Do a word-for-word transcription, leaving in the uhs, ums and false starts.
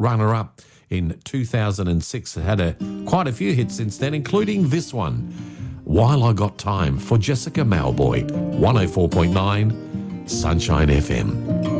runner-up in two thousand six. It had a, quite a few hits since then, including this one, While I Got Time, for Jessica Mauboy, one oh four point nine Sunshine F M.